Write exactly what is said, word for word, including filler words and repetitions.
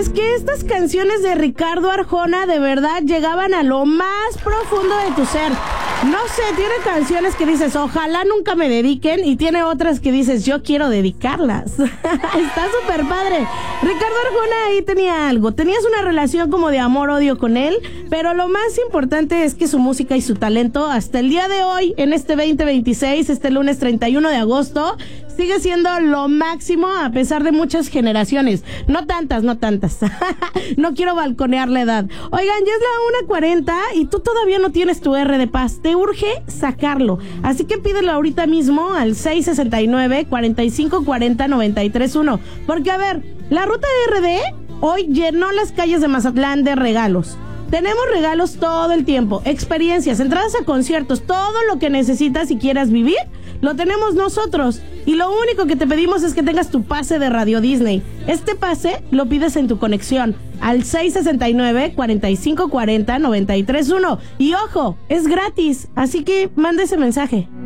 es que estas canciones de Ricardo Arjona de verdad llegaban a lo más profundo de tu ser. No sé, tiene canciones que dices, ojalá nunca me dediquen, y tiene otras que dices, yo quiero dedicarlas. Está súper padre. Ricardo Arjona ahí tenía algo. Tenías una relación como de amor-odio con él, pero lo más importante es que su música y su talento hasta el día de hoy, en este veinte veintiséis, este lunes treinta y uno de agosto, sigue siendo lo máximo a pesar de muchas generaciones. No tantas, no tantas. No quiero balconear la edad. Oigan, ya es la una cuarenta y tú todavía no tienes tu R de paz. Te urge sacarlo. Así que pídelo ahorita mismo al seis sesenta y nueve, cuarenta y cinco cuarenta, noventa y tres uno. Porque, a ver, la ruta de R D hoy llenó las calles de Mazatlán de regalos. Tenemos regalos todo el tiempo, experiencias, entradas a conciertos, todo lo que necesitas y quieras vivir, lo tenemos nosotros. Y lo único que te pedimos es que tengas tu pase de Radio Disney. Este pase lo pides en tu conexión al seis sesenta y nueve, cuarenta y cinco cuarenta, noventa y tres uno. Y ojo, es gratis, así que manda ese mensaje.